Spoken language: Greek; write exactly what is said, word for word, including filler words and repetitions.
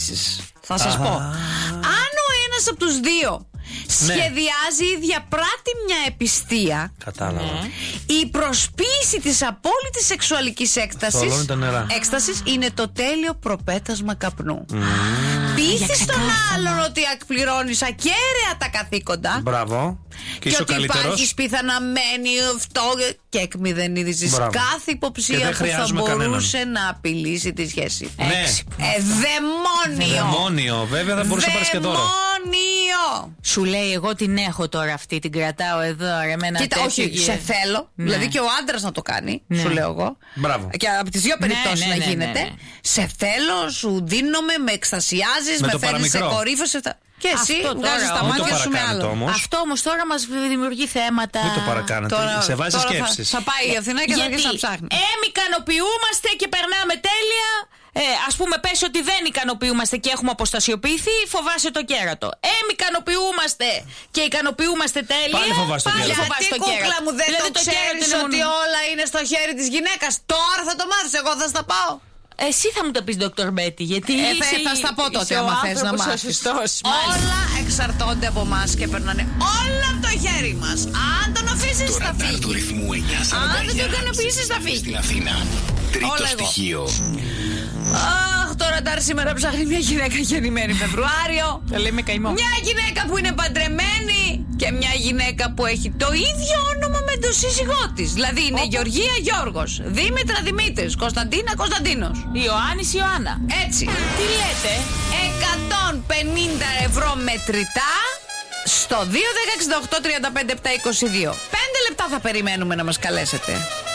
επίσης. Θα σας πω. Αν ο ένας από τους δύο σχεδιάζει ή διαπράττει μια επιστία, κατάλαβα. η προσποίηση της απόλυτης σεξουαλικής έκστασης, έκστασης είναι το τέλειο προπέτασμα καπνού. Mm. Πείθει στον άλλον ότι εκπληρώνεις ακέραια τα καθήκοντα. Μπράβο. Και, και ότι υπάρχει πιθαναμένη αυτό και εκμηδενίζεις κάθε υποψία που θα μπορούσε κανέναν να απειλήσει τη σχέση. Ναι. Ε, δαιμόνιο. Δαιμόνιο, βέβαια θα μπορούσε να πάρεις και τώρα. Δαιμόνιο. Σου λέει εγώ την έχω τώρα αυτή, την κρατάω εδώ. Ρε, κοίτα, όχι, γε... σε θέλω. Ναι. Δηλαδή και ο άντρας να το κάνει, ναι. Σου λέω εγώ. Μπράβο. Και από τις δύο περιπτώσεις ναι, ναι, να γίνεται. Ναι, ναι, ναι. Σε θέλω, σου δίνομαι, με εκστασιάζεις, με, με φέρνεις σε κορύφωση. Και εσύ βγάζεις τα μάτια σου με άλλο. Όμως. Αυτό όμως τώρα μας δημιουργεί θέματα. Μην το παρακάνετε. Τώρα, σε βάζει σκέψεις. Θα, θα πάει η Αθηνά και θα αρχίσει να ψάχνει. Εμ ικανοποιούμαστε και περνάμε τέλεια. Ε, ας πούμε, πες ότι δεν ικανοποιούμαστε και έχουμε αποστασιοποιηθεί, φοβάσαι το κέρατο. Εμ ικανοποιούμαστε και ικανοποιούμαστε τέλεια. Πάλι φοβάσαι το κέρατο. Γιατί το κούκλα κέρατο. μου δεν δηλαδή, το, το ξέρεις ότι μόνο... όλα είναι στο χέρι της γυναίκας. Τώρα θα το μάθεις, εγώ θα στα πάω. Εσύ θα μου το πεις, Δόκτωρ Μπέτη, γιατί ε, είσαι, θα στα πω τότε άμα θες να μάθεις. Όλα εξαρτώνται από εμάς και περνάνε όλα από το χέρι μας. Αν τον αφήσεις θα φύγει. Αν δεν τον ικανοποιήσεις θα φύγει. Στην Αθήνα, τρίτο στοιχείο. Αχ, το ραντάρ σήμερα ψάχνει μια γυναίκα γεννημένη Φεβρουάριο. Θα λέμε καημό. Μια γυναίκα που είναι παντρεμένη και μια γυναίκα που έχει το ίδιο όνομα με τον σύζυγό της. Δηλαδή είναι Όπου... Γεωργία Γιώργος, Δήμητρα Δημήτρης, Κωνσταντίνα Κωνσταντίνος, Ιωάννης Ιωάννα. Έτσι. Τι λέτε? εκατόν πενήντα ευρώ μετρητά στο δύο ένα έξι οκτώ τρία πέντε επτά δύο δύο. Πέντε λεπτά θα περιμένουμε να μας καλέσετε.